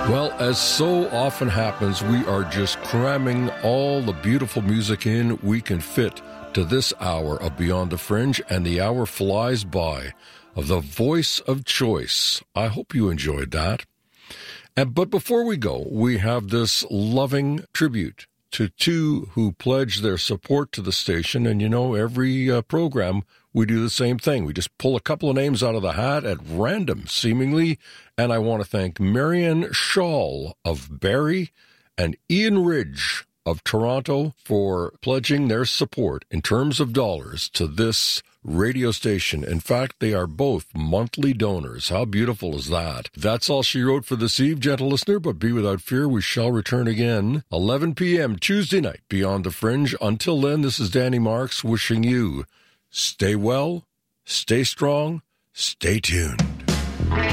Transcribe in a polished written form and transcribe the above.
Well, as so often happens, we are just cramming all the beautiful music in we can fit to this hour of Beyond the Fringe, and the hour flies by of the voice of choice. I hope you enjoyed that. But before we go, we have this loving tribute to two who pledged their support to the station. And, you know, every program, we do the same thing. We just pull a couple of names out of the hat at random, seemingly. And I want to thank Marianne Shaw of Barrie and Ian Ridge of Toronto for pledging their support in terms of dollars to this radio station. In fact, they are both monthly donors. How beautiful is that? That's all she wrote for this eve, gentle listener, but be without fear, we shall return again 11 p.m. Tuesday night, Beyond the Fringe. Until then, this is Danny Marks wishing you stay well, stay strong, stay tuned.